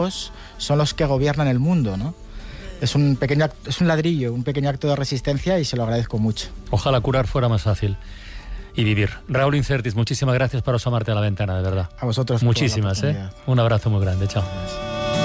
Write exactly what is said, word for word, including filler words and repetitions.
son los que gobiernan el mundo, ¿no? Es un pequeño acto, es un ladrillo, un pequeño acto de resistencia y se lo agradezco mucho. Ojalá curar fuera más fácil y vivir. Raúl Incertis, muchísimas gracias por asomarte a la ventana, de verdad. A vosotros. Muchísimas, ¿eh? Un abrazo muy grande, chao. Gracias.